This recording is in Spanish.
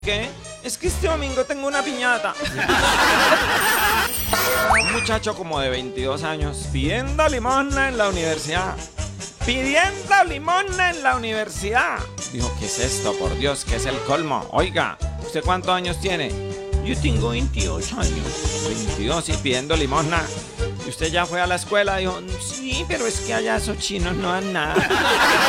¿Qué? Es que este domingo tengo una piñata. Un muchacho como de 22 años pidiendo limosna en la universidad. Pidiendo limosna en la universidad. Dijo, ¿qué es esto? Por Dios, ¿qué es el colmo? Oiga, ¿usted cuántos años tiene? Yo tengo 22 años. 22 y pidiendo limosna. ¿Y usted ya fue a la escuela? Dijo, sí, pero es que allá esos chinos no dan nada.